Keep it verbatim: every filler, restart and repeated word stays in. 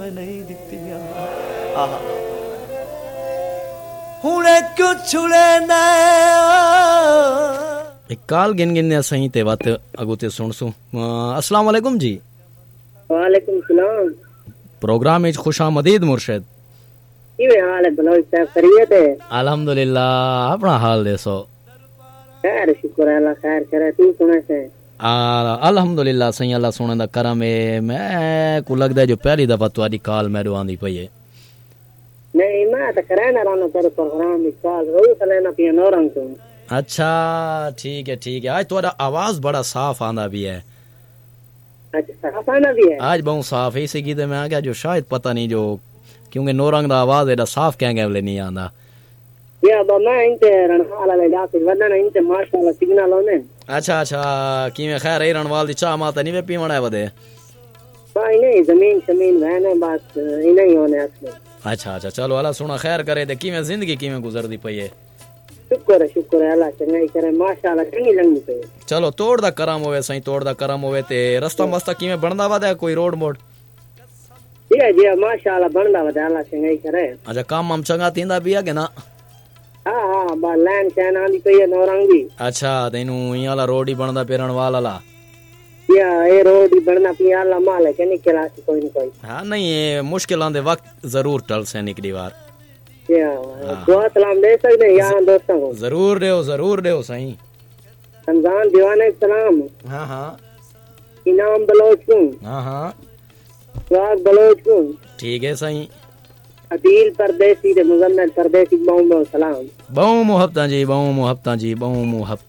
नहीं दिखती आहा हुणे क्यों छुड़े ना एक काल गिन गिन सही ते बात अगुते सुनसु। अस्सलाम वालेकुम जी। वालेकुम सलाम। प्रोग्राम में खुशामदीद मुर्शिद। किवे हाल है बलोच साहब, खैरियत है? अल्हम्दुलिल्लाह, अपना हाल देसो। खैर शुक्र है, अल्लाह खैर करे। तू सुने से? अल्हम्दुलिल्लाह सही, अल्लाह सुने दा करम है। मैं को लगदा जो पहली दफा तुम्हारी कॉल मेरे आंदी पई है। नहीं मैं तो करे ना राना तेरे प्रोग्राम में कॉल रोज लेना पिया नौरंग तो। अच्छा ठीक है ठीक है। आज तुम्हारा आवाज बड़ा साफ आंदा भी है। अच्छा साफ आंदा भी है आज बहुत साफ है। इसी की तो मैं आ गया जो शायद पता नहीं जो क्योंकि नौरंग दा आवाज एडा साफ क्या गए नहीं आंदा या बा मैं इनते रणवाला ले जाके वदन इनते माशाल्लाह सिग्नल होने। अच्छा अच्छा किवें खैर है रणवाल दी चाह माता नहीं वे पीवण है वदे भाई नहीं जमीन जमीन रहने बात ही नहीं होने असले। अच्छा अच्छा चलो अल्लाह सुना खैर करे। दे किवें जिंदगी किवें गुजरदी पई है? शुक्र है शुक्र है, अल्लाह चंगाई करे माशाल्लाह चंगी लंगी पई। चलो तोड़ दा करम होवे सही, तोड़ दा करम होवे ते रास्ता मस्ता किवें बनदा वदा कोई रोड मोड? जी जी माशाल्लाह बनदा वदा, अल्लाह चंगाई करे। अच्छा काम हम चंगा तींदा भी है कि ना? हाँ हाँ बा लैंड चैन आंदी पई है नौरंगी। अच्छा तेनू ई वाला रोड ही बनदा पेरण वाला या ए रोड ही बनना पिया, अल्लाह मालिक है निकला कोई न कोई। हाँ नहीं ये मुश्किलां दे वक्त जरूर टल से निकली बार। या दुआ सलाम दे सकते हैं यार दोस्तों को? जरूर देओ जरूर देओ सही। रमजान दीवाने सलाम। हाँ हाँ इनाम बलोच को। हाँ हाँ स्वाग बलोच को। ठीक है सही। अदील परदेसी दे मुजम्मिल परदेसी बहु बहु सलाम। बहु मुहब्बतां जी बहु मुहब्बतां जी बहु मुहब्बतां।